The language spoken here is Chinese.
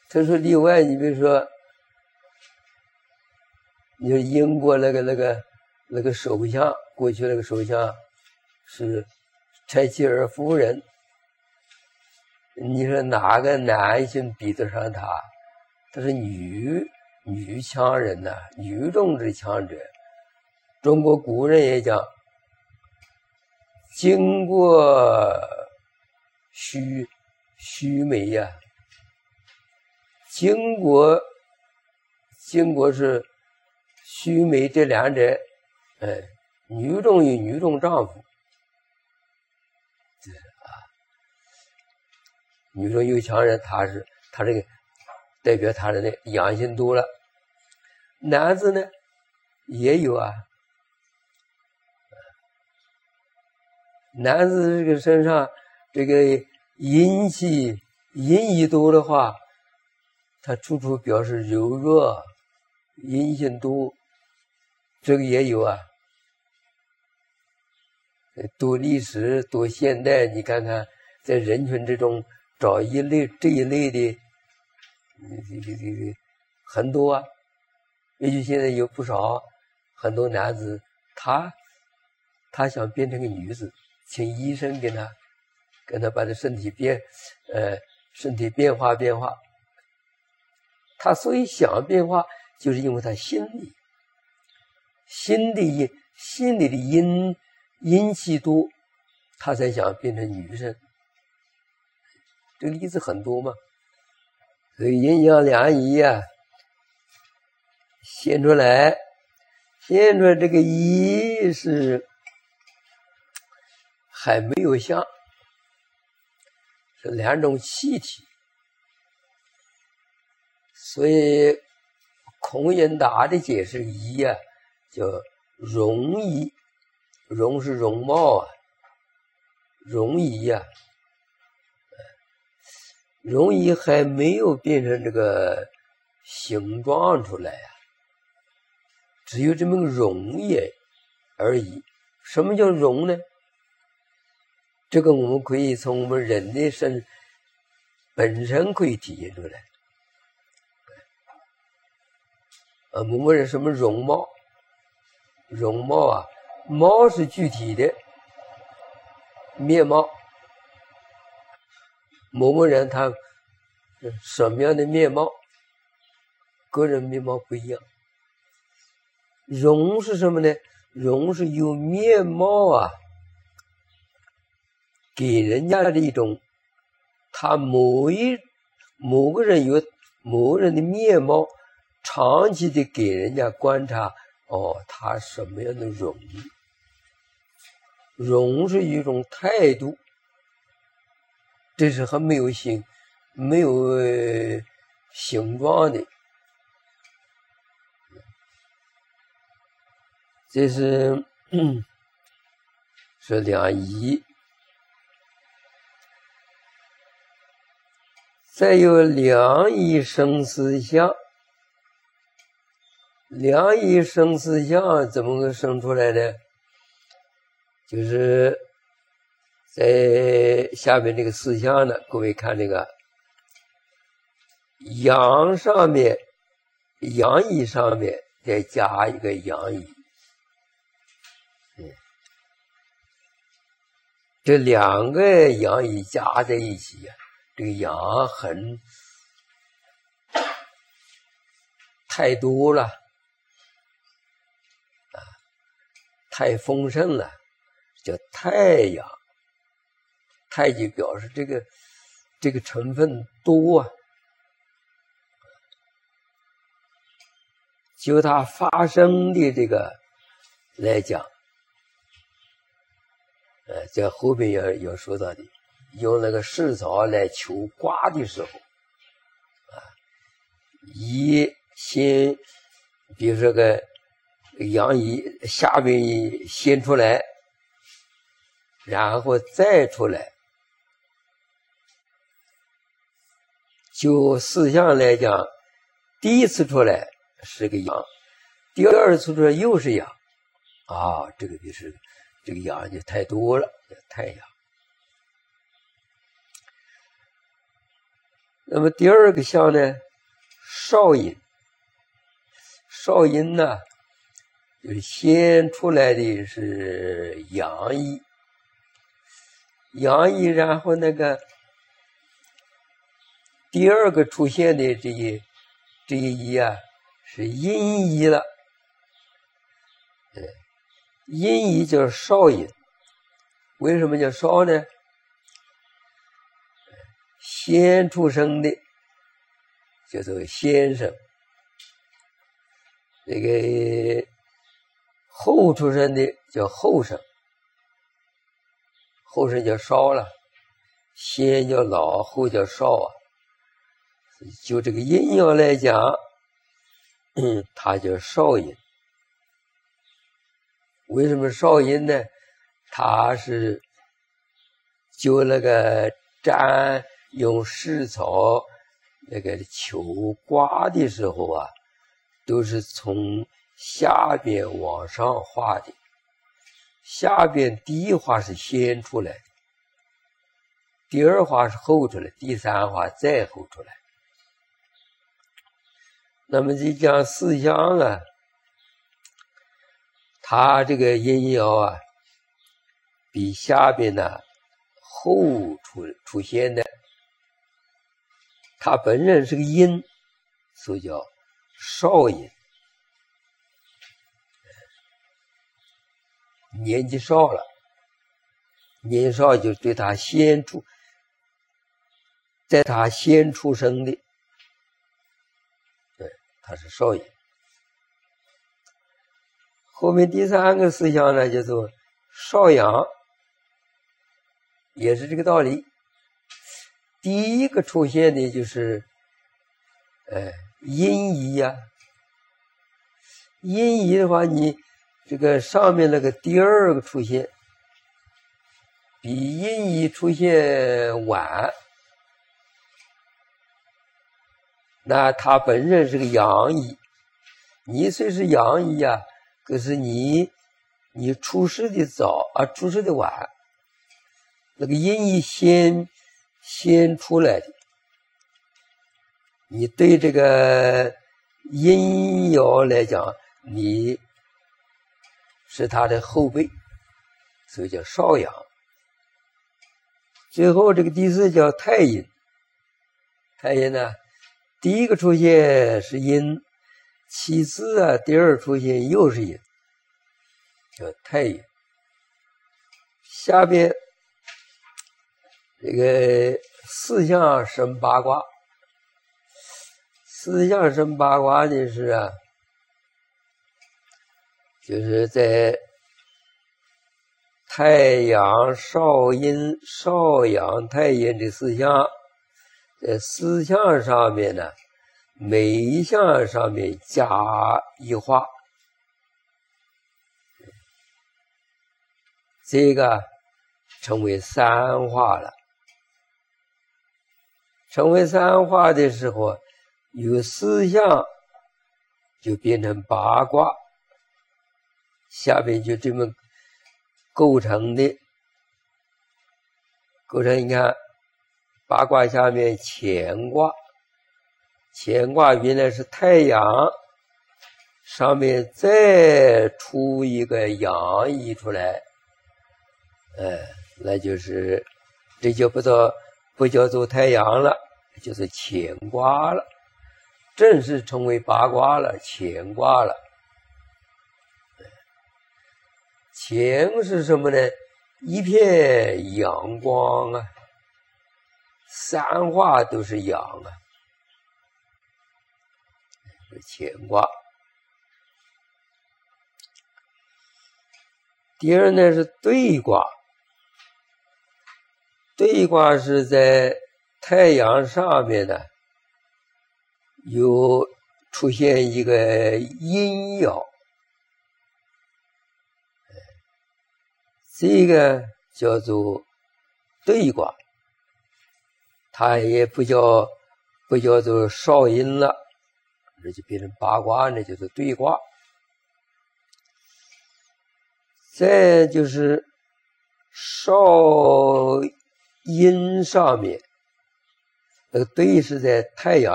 他说例外，你比如说，你说英国那个首相，过去那个首相是柴契尔夫人，你说哪个男性比得上他？他是女强人呐、女中之强者。中国古人也讲，经过须眉呀、经过是须眉这两者，女中与女中丈夫，女中有强人，他这个代表他的那阳性多了。男子呢也有啊，男子这个身上这个阴气阴气多的话，他处处表示柔弱，阴性多，这个也有啊。多历史多现代，你看看在人群之中找这一类的很多啊。也许现在有不少很多男子，他想变成个女子，请医生跟他把这身体变化，他所以想变化，就是因为他心里的阴气多，他才想变成女生。这个例子很多嘛。所以阴阳两仪啊，现出来这个仪是还没有相，是两种气体。所以孔颖达的解释仪啊，叫容仪，容是容貌啊，容仪啊，容仪还没有变成这个形状出来啊，只有这么个容也而已。什么叫容呢？这个我们可以从我们人的本身可以体现出来。我们问什么容貌？容貌啊，貌是具体的面貌。某某人他什么样的面貌，个人面貌不一样。容是什么呢？容是由面貌啊，给人家的一种，他某个人有某个人的面貌，长期的给人家观察，他什么样的容？容是一种态度，这是还没有形状的。这是两仪。再有两仪生死相。两仪生死相怎么个生出来呢？就是在下面这个四象呢，各位看这个阳上面，阳仪上面再加一个阳仪。这两个阳仪加在一起啊，这个阳太多了啊，太丰盛了，叫太阳。太极表示这个成分多啊，就它发生的这个来讲，在后边要说到的，用那个世草来求卦的时候，先比如说个阳仪下边先出来，然后再出来。就四象来讲，第一次出来是个阳，第二次出来又是阳，这个就是这个阳就太多了，叫太阳。 那么第二个象呢，少阴。少阴呢，就是先出来的是阳翳，阳翳，然后那个第二个出现的这一翳啊，是阴翳了。阴翳叫少阴，为什么叫少呢？先出生的叫做先生，这个后出生的叫后生，后生叫少了，先叫老，后叫少啊。就这个阴爻来讲，它叫少阴。为什么少阴呢？它是就那个用石草那个求卦的时候啊，都是从下边往上画的，下边第一画是先出来的，第二画是后出来，第三画再后出来。那么就讲四象啊，它这个阴爻啊，比下边呢后出现的，它本身是个阴，所以叫少阴。年纪少了，年少就对他在他先出生的，对，他是少阴。后面第三个四象呢，叫做少阳，也是这个道理。第一个出现的就是阴翳呀。阴翳的话，你这个上面那个第二个出现比阴翳出现晚，那它本身是个阳翳。你虽是阳翳啊，可是你出世的早啊，出世的晚，那个阴翳先出来的，你对这个阴爻来讲，你是他的后辈，所以叫少阳。最后这个第四叫太阴。太阴呢，第一个出现是阴，其次啊，第二出现又是阴，叫太阴。下边这个四象生八卦，四象生八卦呢是啊，就是在太阳、少阴、少阳、太阴这四象，在四象上面呢，每一项上面加一画，这个称为三画了。成为三画的时候，有四象就变成八卦，下面就这么构成的。构成你看，八卦下面乾卦，乾卦原来是太阳，上面再出一个阳翳出来，那就是这就不叫做太阳了，就是乾卦了，正式成为八卦了，乾卦了。乾是什么呢？一片阳光啊，三画都是阳啊，乾卦。第二呢是兑卦，兑卦是在太阳上面呢，有出现一个阴爻，这个叫做兑卦，它也不叫做少阴了，那就变成八卦，那叫做兑卦。再就是少阴上面， 那个对是在太阳